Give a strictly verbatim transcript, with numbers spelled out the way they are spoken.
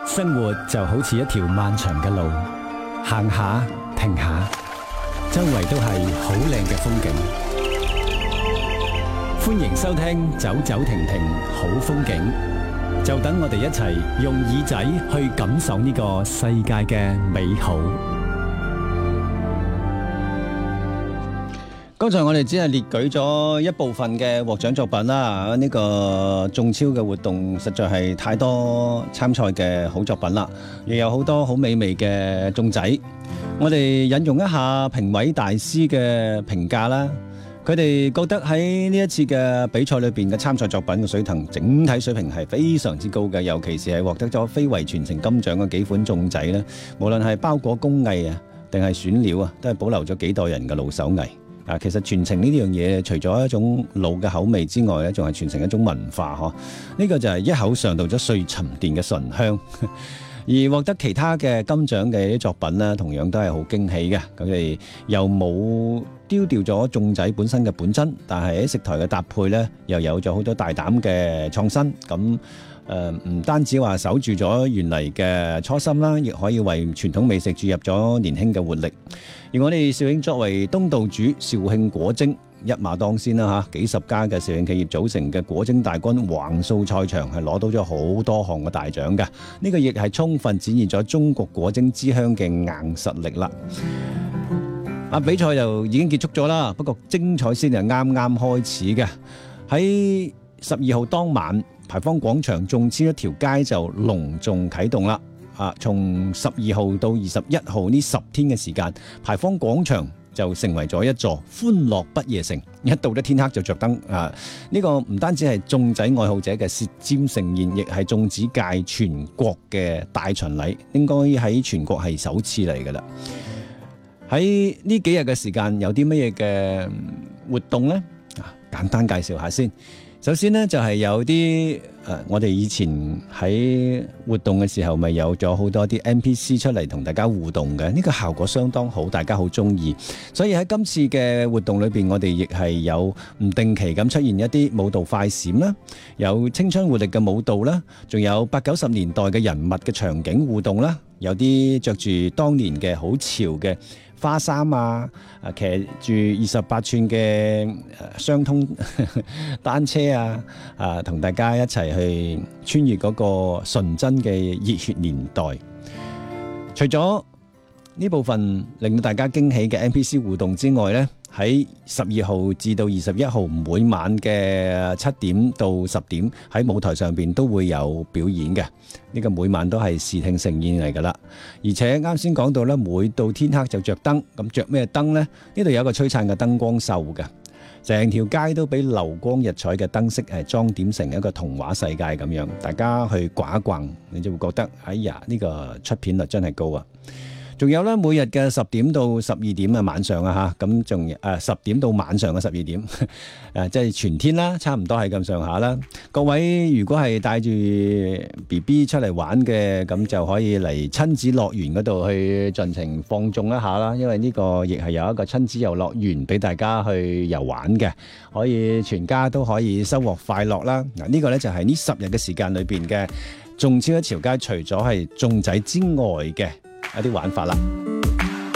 生活就好似一條漫長嘅路，行下停下，周圍都係好靚嘅風景。歡迎收聽走走停停好風景，就等我哋一齊用耳仔去感受呢個世界嘅美好。剛才我哋只係列舉咗一部分嘅獲獎作品啦，呢個中超嘅活動實在係太多參賽嘅好作品啦，亦有好多好美味嘅中仔。我哋引用一下評委大師嘅評價啦，佢哋覺得喺呢一次嘅比賽裏邊嘅參賽作品嘅水平，整體水平係非常之高嘅，尤其是係獲得咗非遺傳承金獎嘅幾款中仔咧，無論係包裹工藝啊，定係選料啊，都係保留咗幾代人嘅老手藝。啊，其實傳承呢樣嘢，除咗一種老嘅口味之外咧，仲係傳承一種文化嗬。呢個就係一口嘗到咗歲沉澱嘅醇香。而獲得其他嘅金獎嘅啲作品咧，同樣都係好驚喜嘅。佢哋又冇丟掉咗粽仔本身嘅本真，但係喺食台嘅搭配咧，又有咗好多大膽嘅創新。咁誒唔單止話守住咗原嚟嘅初心啦，亦可以為傳統美食注入咗年輕嘅活力。而我哋肇慶作為東道主，肇慶果蒸一馬當先啦嚇，幾十家嘅肇慶企業組成嘅果蒸大軍橫掃賽場，係攞到咗好多項嘅大獎嘅。呢個亦係充分展現咗中國果蒸之鄉嘅硬實力啦。啊，比賽就已經結束咗啦，不過精彩先係啱啱開始嘅。喺十二號當晚，牌坊廣場中超一條街就隆重啟動啦！啊，從十二號到二十一號呢十天嘅時間，牌坊廣場就成為咗一座歡樂不夜城。一到咗天黑就着燈啊！呢個唔單止係粽仔愛好者嘅舌尖盛宴，亦係粽子界全國嘅大巡禮，應該喺全國係首次嚟㗎啦。喺呢幾日嘅時間有啲乜嘢嘅活動呢？啊，簡單介紹下先。首先呢，就係有啲誒、呃，我哋以前喺活動嘅時候，咪有咗好多啲 N P C 出嚟同大家互動嘅，呢、這個效果相當好，大家好中意。所以喺今次嘅活動裏邊，我哋亦係有唔定期咁出現一啲舞蹈快閃啦，有青春活力嘅舞蹈啦，仲有八九十年代嘅人物嘅場景互動啦，有啲着住當年嘅好潮嘅花衫啊，啊騎住二十八寸嘅雙通單車啊，啊同大家一齊去穿越嗰個純真嘅熱血年代。除咗呢部分令到大家驚喜嘅 N P C 互動之外呢，喺十二號至到二十一號每晚嘅七點到十點喺舞台上邊都會有表演嘅。呢個每晚都係視聽盛宴嚟噶啦。而且啱先講到咧，每到天黑就着燈，咁着咩燈呢？呢度有一個璀璨嘅燈光秀嘅，成條街都俾流光溢彩嘅燈飾係裝點成一個童話世界咁樣。大家去逛一逛，你就會覺得哎呀，呢個出片率真係高啊！仲有咧，每日嘅十點到十二點啊，晚上啊嚇，咁仲誒十點到晚上嘅十二點，誒即係全天啦，差唔多係咁上下啦。各位如果係帶住 B B 出嚟玩嘅，咁就可以嚟親子樂園嗰度去盡情放縱一下啦。因為呢個亦係有一個親子遊樂園俾大家去遊玩嘅，可以全家都可以收穫快樂啦。嗱，呢個咧就係呢十日嘅時間裏邊嘅中超一條街，除咗係粽仔之外嘅一啲玩法啦。